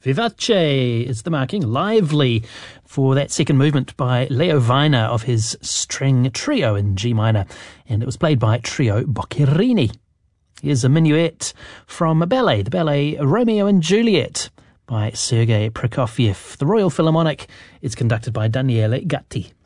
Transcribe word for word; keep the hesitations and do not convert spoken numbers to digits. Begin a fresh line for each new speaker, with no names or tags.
Vivace is the marking, lively, for that second movement by Leo Weiner of his string trio in G minor, and it was played by Trio Boccherini. Here's a minuet from a ballet, the ballet Romeo and Juliet by Sergei Prokofiev. The Royal Philharmonic is conducted by Daniele Gatti.